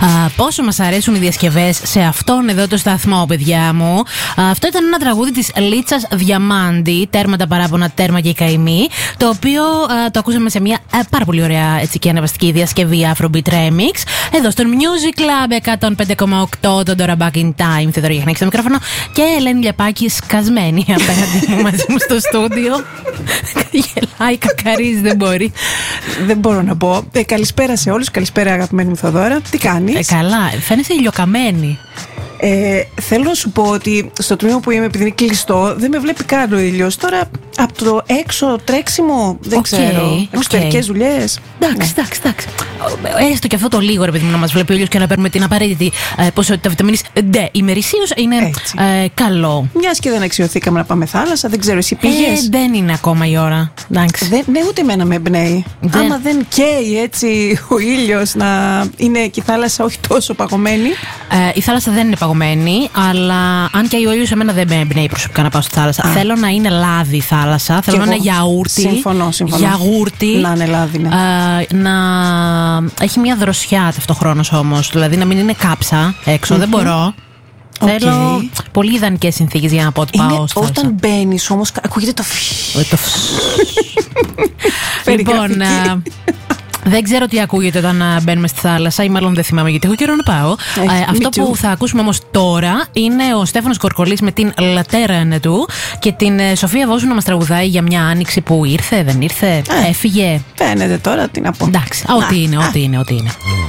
Πόσο μας αρέσουν οι διασκευές σε αυτόν εδώ το σταθμό, παιδιά μου. Αυτό ήταν ένα τραγούδι της Λίτσας Διαμάντη, «Τέρμα τα παράπονα, τέρμα και η καημή», το οποίο το ακούσαμε σε μια πάρα πολύ ωραία έτσι, και ανεβαστική διασκευή Afrobeat Remix εδώ στον Music Club 105,8, τον Dora Back in Time. Θεοδωρία Γιαχνάκη στο μικρόφωνο και Ελένη Λιαπάκη σκασμένη απέναντι μου μαζί μου στο στούντιο. Γελάει, κακαρίζει, δεν μπορεί. Δεν μπορώ να πω. Καλησπέρα σε όλους, καλησπέρα αγαπημένη μου Θοδώρα. Τι κάνεις? Καλά, φαίνεσαι ηλιοκαμένη. Θέλω να σου πω ότι στο τμήμα που είμαι, επειδή είναι κλειστό, δεν με βλέπει καν ο ήλιος. Τώρα από το έξω τρέξιμο δεν ξέρω. Εξωτερικές δουλειές. Εντάξει. Έστω και αυτό το λίγο, ρε παιδί μου, να μας βλέπει ο ήλιος και να παίρνουμε την απαραίτητη ποσότητα βιταμίνης D ημερησίως είναι καλό. Μιας και δεν αξιωθήκαμε να πάμε θάλασσα, δεν ξέρω, εσύ πήγες? Δεν είναι ακόμα η ώρα. Ναι, ούτε εμένα με εμπνέει. Άμα δεν καίει έτσι ο ήλιος να είναι και η θάλασσα όχι τόσο παγωμένη. Η θάλασσα δεν είναι παγωμένη, αλλά αν και ο ήλιος εμένα δεν με εμπνέει προσωπικά να πάω στη θάλασσα. Θέλω να είναι λάδι η θάλασσα, θέλω να είναι γιαούρτι. Συμφωνώ. Γιαούρτι. Να είναι λάδι, ναι. Να έχει μια δροσιά ταυτοχρόνως όμως. Δηλαδή να μην είναι κάψα έξω, δεν μπορώ. Θέλω πολύ ιδανικές συνθήκες για να πω ότι πάω στη θάλασσα. Όταν μπαίνεις όμως ακούγεται το Λοιπόν, δεν ξέρω τι ακούγεται όταν μπαίνουμε στη θάλασσα, ή μάλλον δεν θυμάμαι γιατί έχω καιρό να πάω. Αυτό που θα ακούσουμε όμως τώρα είναι ο Στέφανος Κορκολής με την Λατέρα του και την Σοφία Βόσου να μας τραγουδάει για μια άνοιξη που ήρθε, δεν ήρθε, έφυγε. Φαίνεται τώρα, τι να πω. Εντάξει, ό,τι είναι.